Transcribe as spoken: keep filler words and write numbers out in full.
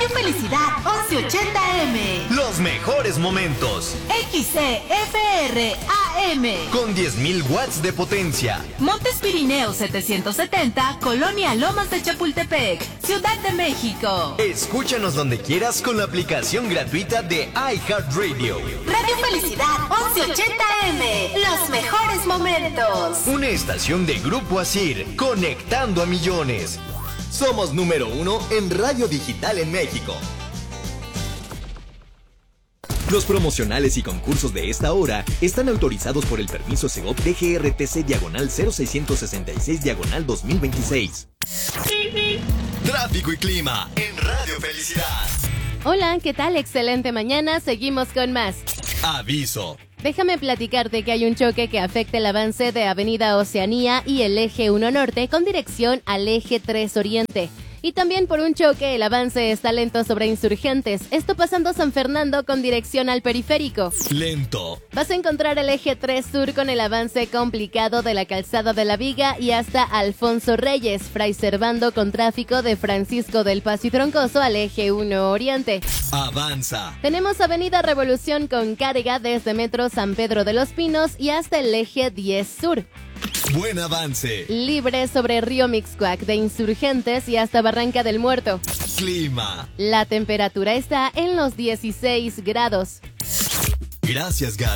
Radio Felicidad once ochenta eme. Los mejores momentos. X C F R A M. Con diez mil watts de potencia. Montes Pirineos setecientos setenta, Colonia Lomas de Chapultepec, Ciudad de México. Escúchanos donde quieras con la aplicación gratuita de iHeartRadio. Radio Felicidad once ochenta eme. Los mejores momentos. Una estación de Grupo Asir, conectando a millones. Somos número uno en radio digital en México. Los promocionales y concursos de esta hora están autorizados por el permiso Segov D G R T C diagonal cero seiscientos sesenta y seis diagonal dos mil veintiséis. Tráfico y clima en Radio Felicidad. Hola, ¿qué tal? Excelente mañana, seguimos con más. Aviso. Déjame platicarte que hay un choque que afecta el avance de Avenida Oceanía y el Eje uno Norte con dirección al Eje tres Oriente. Y también por un choque el avance está lento sobre Insurgentes, esto pasando San Fernando con dirección al Periférico. Lento. Vas a encontrar el Eje tres Sur con el avance complicado de la Calzada de la Viga y hasta Alfonso Reyes, Fray Servando con tráfico de Francisco del Paso y Troncoso al Eje uno Oriente. Avanza. Tenemos Avenida Revolución con carga desde Metro San Pedro de los Pinos y hasta el Eje diez Sur. Buen avance. Libre sobre Río Mixcoac de Insurgentes y hasta Barranca del Muerto. Clima. La temperatura está en los dieciséis grados. Gracias, Gaby.